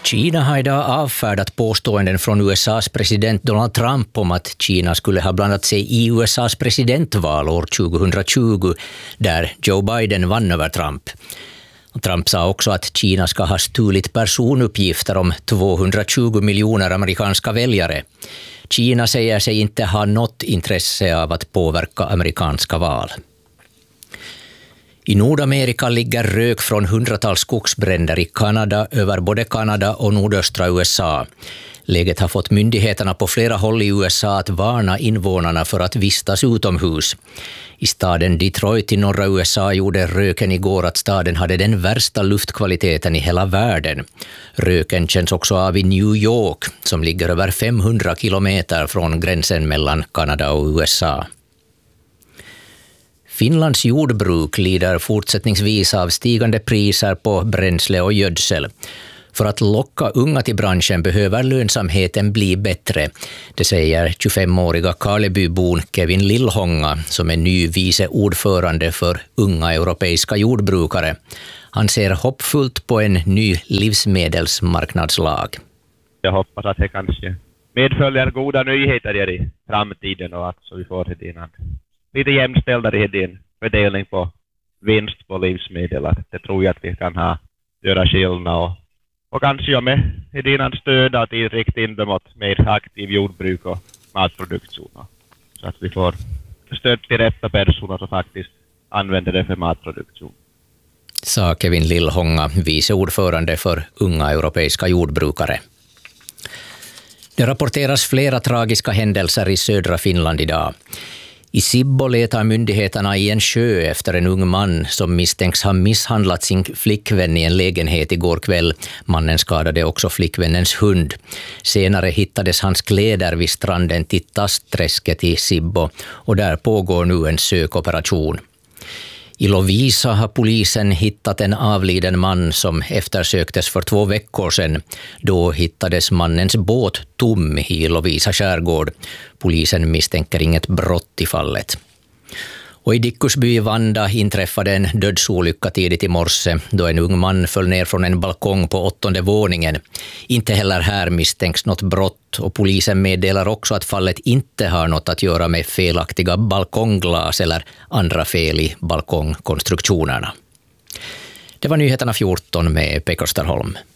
Kina har idag avfärdat påståenden från USAs president Donald Trump om att Kina skulle ha blandat sig i USAs presidentval år 2020, där Joe Biden vann över Trump. Trump sa också att Kina ska ha stulit personuppgifter om 220 miljoner amerikanska väljare. Kina säger sig inte ha något intresse av att påverka amerikanska val. I Nordamerika ligger rök från hundratals skogsbränder i Kanada över både Kanada och nordöstra USA. Läget har fått myndigheterna på flera håll i USA att varna invånarna för att vistas utomhus. I staden Detroit i norra USA gjorde röken igår att staden hade den värsta luftkvaliteten i hela världen. Röken känns också av i New York, som ligger över 500 kilometer från gränsen mellan Kanada och USA. Finlands jordbruk lider fortsättningsvis av stigande priser på bränsle och gödsel. För att locka unga till branschen behöver lönsamheten bli bättre. Det säger 25-åriga Karlebybon Kevin Lillhonga, som är ny vice ordförande för unga europeiska jordbrukare. Han ser hoppfullt på en ny livsmedelsmarknadslag. Jag hoppas att det kanske medföljer goda nyheter i framtiden och att så vi får lite jämställda i din fördelning på vinst på livsmedel. Det tror jag att vi kan göra skillnad och kanske med dina stöd att rikta in dem åt mer aktiv jordbruk och matproduktion. Så att vi får stöd till rätta personer som faktiskt använder det för matproduktion. Sa Kevin Lillhonga, vice ordförande för unga europeiska jordbrukare. Det rapporteras flera tragiska händelser i södra Finland idag. I Sibbo letar myndigheterna i en sjö efter en ung man som misstänks ha misshandlat sin flickvän i en lägenhet igår kväll. Mannen skadade också flickvännens hund. Senare hittades hans kläder vid stranden till Tastträsket i Sibbo och där pågår nu en sökoperation. I Lovisa har polisen hittat en avliden man som eftersöktes för 2 veckor sedan. Då hittades mannens båt tom i Lovisa skärgård. Polisen misstänker inget brott i fallet. Och i Dickusby i Vanda inträffade en dödsolycka tidigt i morse då en ung man föll ner från en balkong på 8:e våningen. Inte heller här misstänks något brott och polisen meddelar också att fallet inte har något att göra med felaktiga balkongglas eller andra fel i balkongkonstruktionerna. Det var nyheterna 14 med Pekka Österholm.